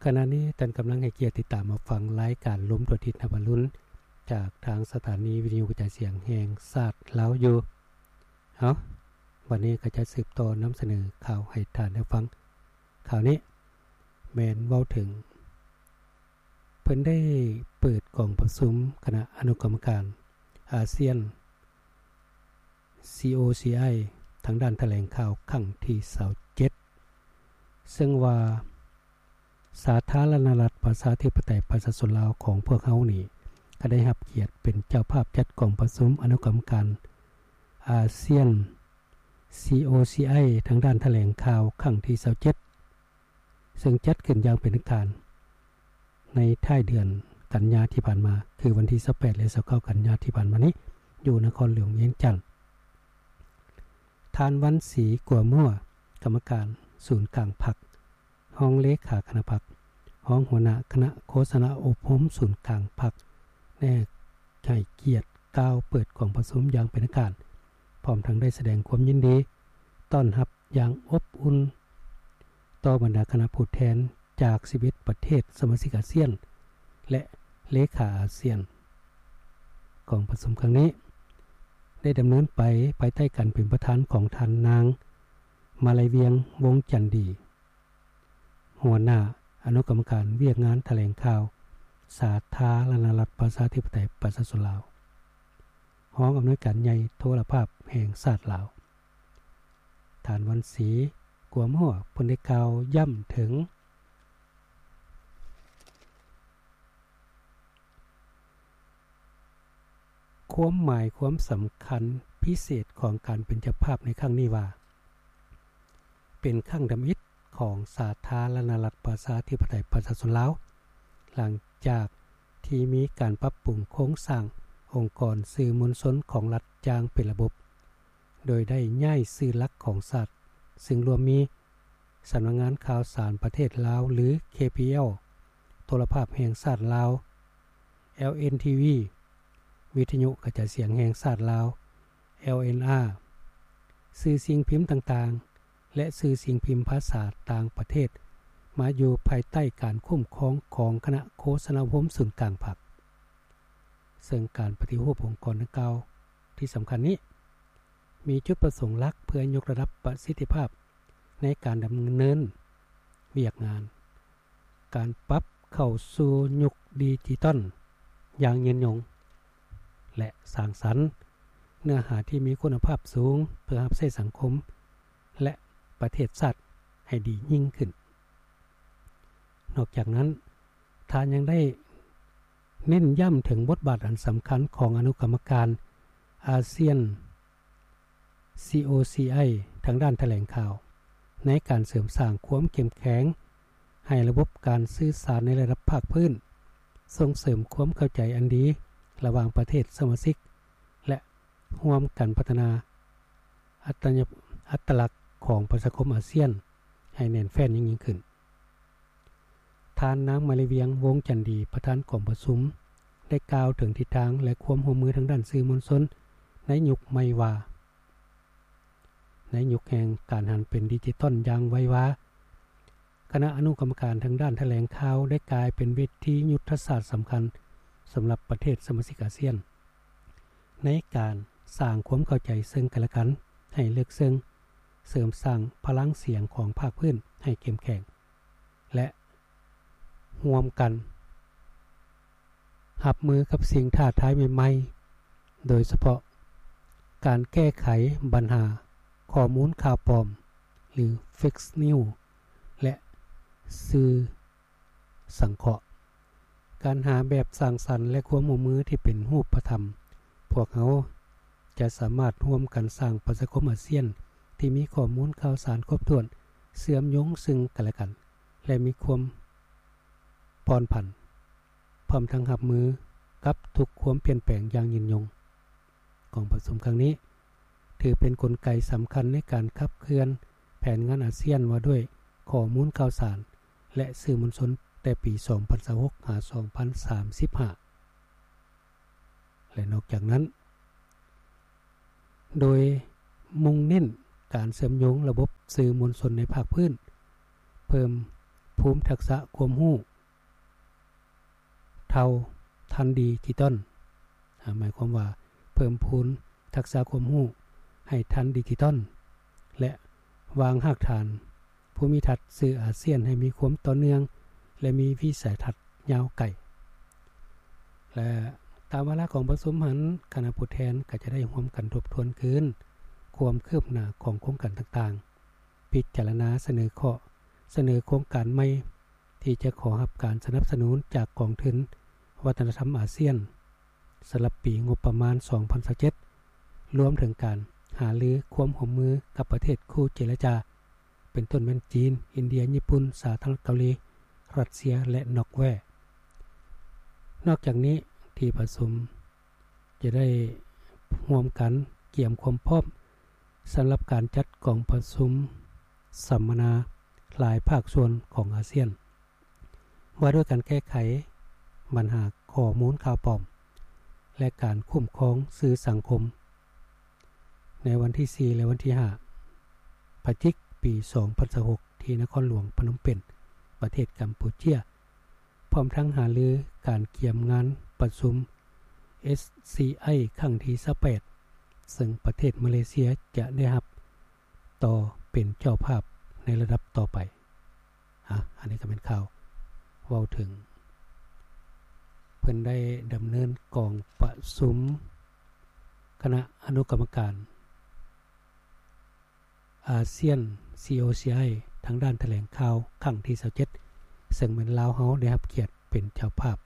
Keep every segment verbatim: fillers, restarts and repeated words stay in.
ขณะนี้ท่านกำลังให้เกียรติติดตามมาฟังรายการล้มตัวทิศนบรุนจากทางสถานีวิทยุกระจายเสียงแห่งชาติลาวอยู่เอ้าวันนี้ก็จะสืบต่อนำเสนอข่าวให้ท่านได้ฟังข่าวนี้แม่นเว้าถึงเพิ่นได้เปิดกล่องประชุมคณะอนุกรรมการอาเซียน ซี โอ ซี ไอ ทางด้านแถลงข่าวครั้งที่ยี่สิบเจ็ดซึ่งว่าสาธารณรัฐประชาธิปไตยประชาชนลาวของพวกเฮานี่ก็ได้รับเกียรติเป็นเจ้าภาพจัดกล่องประชุมอนุกรรมการอาเซียน ซี โอ ซี ไอ ทางด้านแถลงข่าวครั้งที่ยี่สิบเจ็ดซึ่งจัดขึ้นอย่างเป็นทางการในท้ายเดือนกันยายนที่ผ่านมาคือวันที่ยี่สิบแปดและยี่สิบเก้ากันยายนที่ผ่านมานี้อยู่นครหลวงเวียงจันทน์ท่านวันศรีกัวมั่วกรรมการศูนย์กลางพรรคห้องเลขาคณะพรรคห้องหัวหน้าคณะโฆษณาอบรมศูนย์กลางพรรคแน่ให้เกียรติกล่าวเปิดกล่องประชุมอย่างเป็นทางการพร้อมทั้งได้แสดงความยินดีต้อนรับอย่างอบอุ่นต่อบรรดาคณะผู้แทนจากสิบเอ็ดประเทศสมาชิกอาเซียนและเลขาอาเซียนกล่องประชุมครั้งนี้ได้ดำเนินไปภายใต้การเป็นประธานของท่านนางมาลัยเวียงวงจันดีหัวหน้าอนุกรรมการเวียกงานแถลงข่าวสาธารณรัฐประชาธิปไตยประชาชนลาวห้องอำนวยการใหญ่โทรภาพแห่งชาติลาวท่านวันศรีกัวมั่วเพิ่นได้กล่าวย้ำถึงความหมายความสำคัญพิเศษของการเป็นเจ้าภาพในครั้งนี้ว่าเป็นครั้งดำอิฐของสาธารณรัฐประชาธิปไตยประชาชนลาวหลังจากที่มีการปรับปรุงโครงสร้างองค์กรสื่อมวลชนของรัฐอย่างเป็นระบบโดยได้ย้ายสื่อหลักของรัฐซึ่งรวมมีสำนักงานข่าวสารประเทศลาวหรือ เค พี แอล โทรภาพแห่งชาติลาว แอล เอ็น ที วี วิทยุกระจายเสียงแห่งชาติลาว แอล เอ็น อาร์ สื่อสิ่งพิมพ์ต่างๆและสื่อสิ่งพิมพ์ภาษาต่างประเทศมาอยู่ภายใต้การคุ้มครองของคณะโฆษณาภพศูนย์กลางพรรคซึ่งการปฏิรูปองค์กรดังกล่าวที่สำคัญนี้มีจุดประสงค์หลักเพื่อยกระดับประสิทธิภาพในการดำเนินเวียกงานการปรับเข้าสู่ยุคดิจิทัลอย่างยืนยงและสร้างสรรค์เนื้อหาที่มีคุณภาพสูงเพื่อรับใช้สังคมและประเทศชาติให้ดียิ่งขึ้นนอกจากนั้นท่านยังได้เน้นย้ำถึงบทบาทอันสำคัญของอนุกรรมการอาเซียน ซี โอ ซี ไอ ทางด้านแถลงข่าวในการเสริมสร้างความเข้มแข็งให้ระบบการสื่อสารในระดับภาคพื้นส่งเสริมความเข้าใจอันดีระหว่างประเทศสมาชิกและร่วมกันพัฒนาอัตอัตลักษณ์ของประชาคมอาเซียนให้แน่นแฟ้นยิ่งยิ่งขึ้นท่านนางมาเลเวียงวงจันดีประธานกองประชุมได้กล่าวถึงทิศทางและความร่วมมือทางด้านสื่อมวลชนในยุคใหม่ว่าในยุคแห่งการหันเป็นดิจิทัลอย่างไววาคณะอนุกรรมการทางด้านแถลงข่าวได้กลายเป็นเวทียุทธศาสตร์สำคัญสำหรับประเทศสมาชิกอาเซียนในการสร้างความเข้าใจซึ่งกันและกันให้ลึกซึ้งเสริมสร้างพลังเสียงของภาคพื้นให้เข้มแข็งและร่วมกันรับมือกับสิ่งท้าทายใหม่ๆโดยเฉพาะการแก้ไขปัญหาข้อมูลข่าวปลอมหรือ Fake News และสื่อสังเคราะห์การหาแบบสร้างสรรค์และความร่วมมือที่เป็นรูปธรรมพวกเขาจะสามารถร่วมกันสร้างประชาคมอาเซียนที่มีข้อมูลข่าวสารครบถ้วนเชื่อมโยงซึ่งกันและกันและมีความพรผันพร้อมทั้งรับมือกับทุกความเปลี่ยนแปลงอย่างยืนยงกองประชุมครั้งนี้ถือเป็นกลไกสำคัญในการขับเคลื่อนแผนงานอาเซียนว่าด้วยข้อมูลข่าวสารและสื่อมวลชนแต่ปีสองพันยี่สิบหกถึงสองพันสามสิบห้าและนอกจากนั้นโดยมุ่งเน้นการเชื่อมโยงระบบสื่อมวลชนในภาคพื้นเพิ่มภูมิทักษะความรู้เท่าทันดิจิตอลหมายความว่าเพิ่มพูนทักษะความรู้ให้ทันดิจิตอลและวางรากฐานภูมิทัศน์สื่ออาเซียนให้มีความต่อเนื่องและมีวิสัยทัศน์ยาวไกลและตามวาระของประชุมหันคณะผู้แทนก็จะได้ร่วมกันทบทวนคืนความคืบหน้าของโครงการต่างๆพิจารณาเสนอข้อเสนอโครงการใหม่ที่จะขอรับการสนับสนุนจากกองทุนวัฒนธรรมอาเซียนสำหรับปีงบประมาณสองพันยี่สิบเจ็ดรวมถึงการหารือความร่วมมือกับประเทศคู่เจรจาเป็นต้นแม่นจีนอินเดียญี่ปุ่นสาธารณรัฐเกาหลีรัสเซียและนอร์เวย์นอกจากนี้ที่ประชุมจะได้ร่วมกันเกี่ยมความพร้อมสำหรับการจัดกองประชุมสัมมนาหลายภาคส่วนของอาเซียนว่าด้วยการแก้ไขปัญหาข้อมูลข่าวปลอมและการคุ้มครองสื่อสังคมในวันที่สี่และวันที่ห้าพฤศจิกายนปีสองพันยี่สิบหกที่นครหลวงพนมเปญประเทศกัมพูเชียพร้อมทั้งหารือการเกี่ยมงานประชุม เอส ซี ไอ ครั้งที่ยี่สิบแปดซึ่งประเทศมาเลเซียจะได้รับต่อเป็นเจ้าภาพในระดับต่อไปอ่ะอันนี้ก็เป็นข่าวเว้าถึงเพิ่นได้ดำเนินกองประชุมคณะอนุกรรมการอาเซียน ซี โอ ซี ไอ ทางด้านแถลงข่าวครั้งที่ยี่สิบเจ็ดซึ่งเป็นลาวเฮาได้รับเกียรติเป็นเจ้าภาพ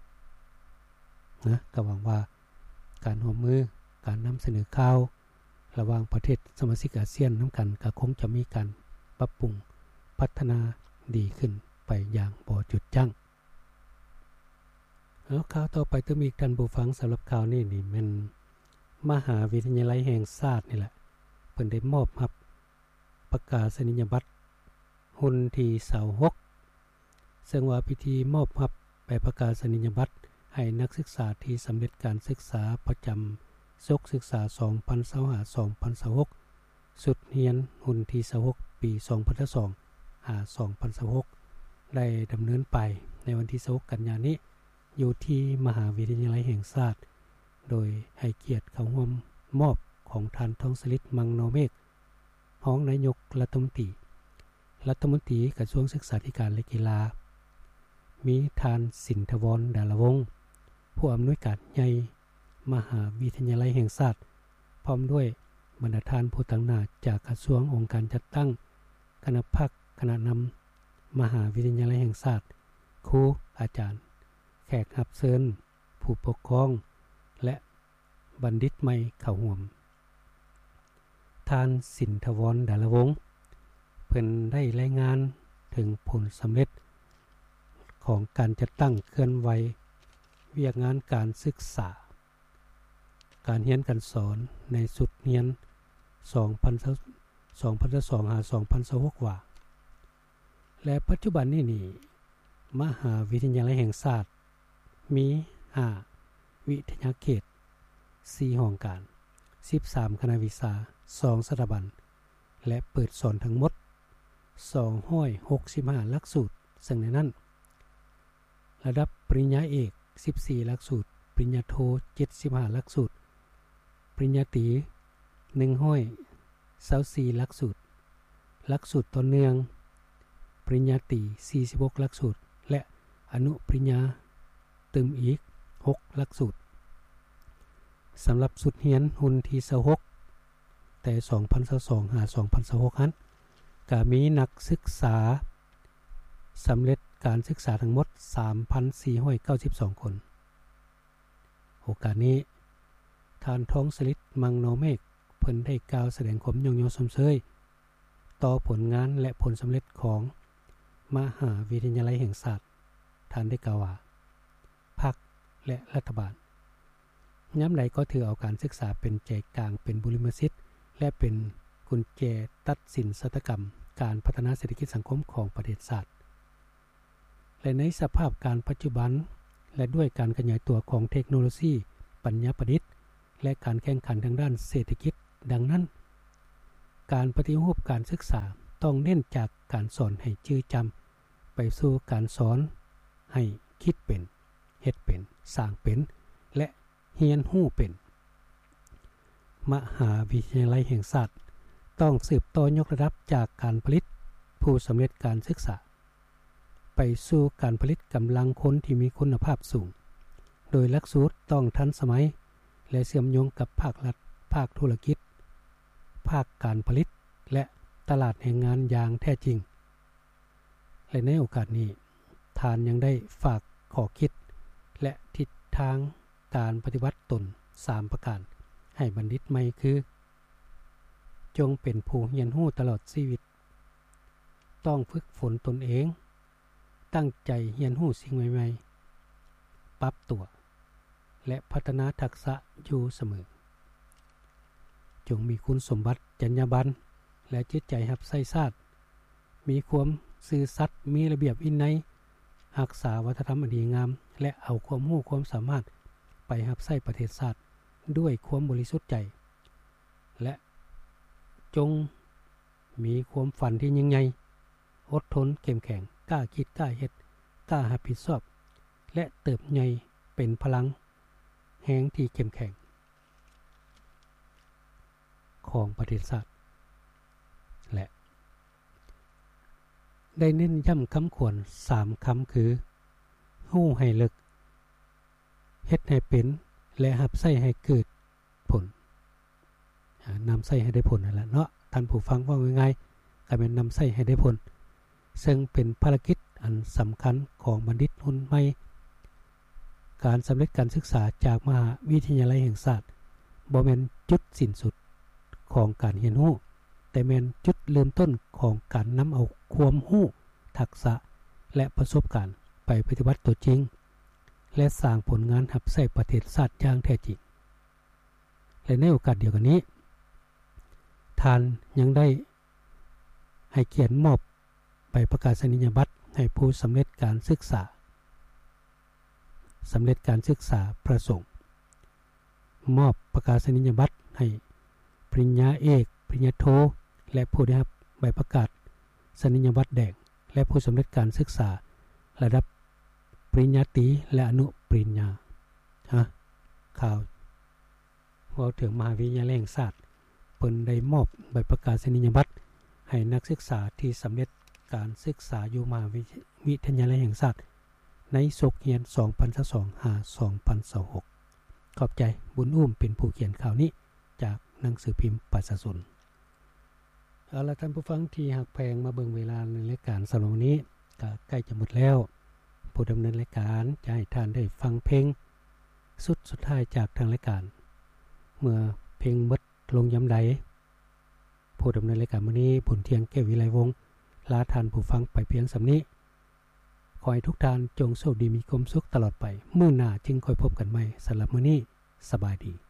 นะก็หวังว่าการร่วมมือการนำเสนอข่าวระหว่างประเทศสมาชิกอาเซียนนำกันก็คงจะมีการปรับปรุงพัฒนาดีขึ้นไปอย่างบ่จุดจั้งแล้วข่าวต่อไปต้องมีท่านผู้ฟังสำหรับข่าวนี้นี่แม่นมหาวิทยาลัยแห่งชาตินี่แหละเพิ่นได้มอบรับประกาศนียบัตรหุ้นที่ยี่สิบหกซึ่งว่าพิธีมอบรับใบประกาศนียบัตรให้นักศึกษาที่สำเร็จการศึกษาประจำศกศึกษาสองพันยี่สิบห้า สองพันยี่สิบหกสุดเรียนหุ้นที่ยี่สิบหกปีสองพันยี่สิบสองหาสองพันยี่สิบหกได้ดำเนินไปในวันที่ยี่สิบหกกันยายนนี้อยู่ที่มหาวิทยาลัยแห่งชาติโดยให้เกียรติเข้าร่วมมอบของท่านทองสฤทธิ์มังนเมฆรองนายกรัฐมนตรีรัฐมนตรีกระทรวงศึกษาธิการและกีฬามีท่านสินทวรดาลวงศ์ผู้อำนวยการใหญ่มหาวิทยาลัยแห่งชาติพร้อมด้วยบรรดาท่านผู้ตั้งหน้าจากกระทรวงองค์การจัดตั้งคณะภาคคณะนำมหาวิทยาลัยแห่งชาติครูอาจารย์แขกรับเชิญผู้ปกครองและบัณฑิตใหม่เข้าร่วมท่านสินทวรดาลวงศ์เพิ่นได้รายงานถึงผลสำเร็จของการจัดตั้งเคลื่อนไหวเวียกงานการศึกษาการเรียนการสอนในสุดเรียนสองพันยี่สิบสองหาสองพันยี่สิบหกว่าและปัจจุบันนี้นี่มหาวิทยาลัยแห่งชาติมีห้าวิทยาเขตสี่ห้องการสิบสามคณะวิชาสองสถาบันและเปิดสอนทั้งหมดสองร้อยหกสิบห้าหลักสูตรซึ่งในนั้นระดับปริญญาเอกสิบสี่หลักสูตรปริญญาโทเจ็ดสิบห้าหลักสูตรปริญญาตรีหนึ่งร้อยยี่สิบสี่หลักสูตรหลักสูตรต่อเนื่องปริญญาตรีสี่สิบหกหลักสูตรและอนุปริญญาตึมอีกหกหลักสูตรสำหรับสุดเรียนหุ้นที่ยี่สิบหกแต่สองพันยี่สิบสองหาสองพันยี่สิบหกนั้นก็มีนักศึกษาสำเร็จการศึกษาทั้งหมด สามพันสี่ร้อยเก้าสิบสอง คนโอกาสนี้ท่านทองสฤทธิ์มังนเมฆเพิ่นได้กล่าวแสดงความยงยศชมเชยต่อผลงานและผลสำเร็จของมหาวิทยาลัยแห่งชาติท่านได้กล่าวว่าพรรคและรัฐบาลย้ำใดก็ถือเอาการศึกษาเป็นใจกลางเป็นบุริมสิทธิ์และเป็นกุญแจตัดสินชะตากรรมการพัฒนาเศรษฐกิจสังคมของประเทศชาติและในสภาพการปัจจุบันและด้วยการขยายตัวของเทคโนโลยีปัญญาประดิษฐ์และการแข่งขันทางด้านเศรษฐกิจดังนั้นการปฏิรูปการศึกษาต้องเน้นจากการสอนให้จื้อจำไปสู่การสอนให้คิดเป็นเฮ็ดเป็นสร้างเป็นและเรียนรู้เป็นมหาวิทยาลัยแห่งชาติต้องสืบต่อยกระดับจากการผลิตผู้สำเร็จการศึกษาไปสู่การผลิตกำลังคนที่มีคุณภาพสูงโดยหลักสูตรต้องทันสมัยและเชื่อมโยงกับภาครัฐภาคธุรกิจภาคการผลิตและตลาดแห่งงานอย่างแท้จริงและในโอกาสนี้ทานยังได้ฝากข้อคิดและทิศทางการปฏิบัติตนสามประการให้บัณฑิตใหม่คือจงเป็นผู้เรียนรู้ตลอดชีวิตต้องฝึกฝนตนเองตั้งใจเรียนรู้สิ่งใหม่ๆปรับตัวและพัฒนาทักษะอยู่เสมอจงมีคุณสมบัติจรรยาบรรณและจิตใจรับใส่ชาติมีความซื่อสัตย์มีระเบียบวินัยรักษาวัฒนธรรมอันดีงามและเอาความรู้ความสามารถไปรับใช้ประเทศชาติด้วยความบริสุทธิ์ใจและจงมีความฝันที่ยิ่งใหญ่อดทนเข้มแข็งกล้าคิดกล้าเฮ็ดกล้ารับผิดชอบและเติบใหญ่เป็นพลังแห่งที่เข้มแข็งของประเทศชาติและได้เน้นย้ำคำขวัญสามคำคือรู้ให้ลึกเฮ็ดให้เป็นและรับใช้ให้เกิดผลนำใช้ให้ได้ผลนั่นแหละเนาะท่านผู้ฟังว่าง่ายๆก็เป็นนำใช้ให้ได้ผลซึ่งเป็นภารกิจอันสำคัญของบัณฑิตรุ่นใหม่การสำเร็จการศึกษาจากมหาวิทยาลัยแห่งชาติบ่แม่นจุดสิ้นสุดของการเรียนรู้แต่แม่นจุดเริ่มต้นของการนำเอาความรู้ทักษะและประสบการณ์ไปปฏิบัติตัวจริงและสร้างผลงานรับใช้ประเทศชาติอย่างแท้จริงและในโอกาสเดียวกันนี้ท่านยังได้ให้เกียรติมอบใบประกาศนียบัตรให้ผู้สำเร็จการศึกษาสำเร็จการศึกษาประสงค์มอบประกาศนียบัตรให้ปริญญาเอกปริญญาโทและผู้ได้รับใบประกาศนียบัตรแดงและผู้สำเร็จการศึกษาระดับปริญญาตรีและอนุปริญญาฮะข่าวว่าถึงมหาวิทยาลัยแห่งชาติเปิ้นได้มอบใบประกาศนียบัตรให้นักศึกษาที่สำเร็จการศึกษาอยู่มหาวิทยาลัยแห่งชาติในศกเรียนสองพันยี่สิบสอง หา สองพันยี่สิบหกขอบใจบุญอุ้มเป็นผู้เขียนข่าวนี้จากหนังสือพิมพ์ประชาชนเอาล่ะท่านผู้ฟังที่หักแพงมาเบิ่งเวลาในรายการสำหรับวันนี้ก็ใกล้จะหมดแล้วผู้ดำเนินรายการจะให้ท่านได้ฟังเพลงสุดสุดท้ายจากทางรายการเมื่อเพลงหมดลงยามใดผู้ดำเนินรายการมื้อนี้ผลเที่ยงแก้ววิไลวงศ์ลาท่านผู้ฟังไปเพียงส่ำนี้ขอให้ทุกท่านจงโชคดีมีความสุขตลอดไปมื้อหน้าจึงค่อยพบกันใหม่สำหรับมื้อนี้สบายดี